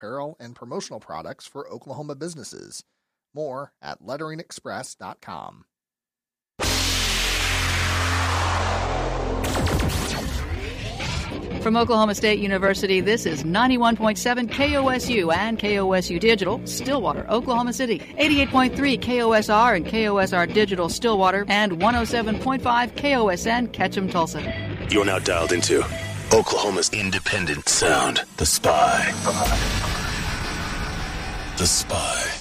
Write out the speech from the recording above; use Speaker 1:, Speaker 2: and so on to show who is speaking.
Speaker 1: apparel, and promotional products for Oklahoma businesses. More at letteringexpress.com.
Speaker 2: From Oklahoma State University, this is 91.7 KOSU and KOSU Digital, Stillwater, Oklahoma City, 88.3 KOSR and KOSR Digital, Stillwater, and 107.5 KOSN, Ketchum, Tulsa.
Speaker 3: You're now dialed into Oklahoma's independent sound, The Spy. The Spy.